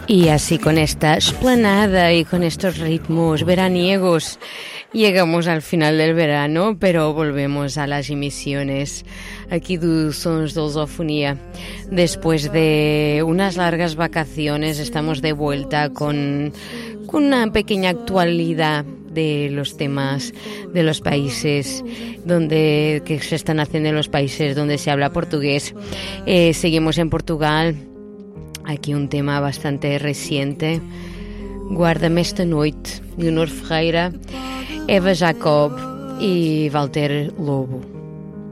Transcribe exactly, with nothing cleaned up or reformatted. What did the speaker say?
Y así con esta esplanada y con estos ritmos veraniegos llegamos al final del verano, pero volvemos a las emisiones aquí de Sons de Lusofonía. Después de unas largas vacaciones estamos de vuelta con, con una pequeña actualidad de los temas de los países donde que se están haciendo en los países donde se habla portugués. Eh, seguimos en Portugal. Aquí un tema bastante reciente, Guarda-me esta noite, Leonor Ferreira, Eva Jacob e Walter Lobo.